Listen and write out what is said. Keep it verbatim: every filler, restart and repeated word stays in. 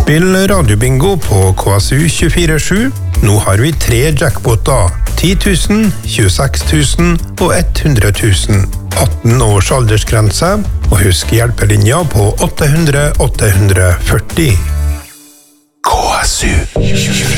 Spill radiobingo på K S U tjuefire sju. Nå har vi tre jackpoter. ti tusen, tjueseks tusen og hundre tusen. atten års aldersgrense, og husk hjelpelinja på åtte hundre åtte hundre førti. K S U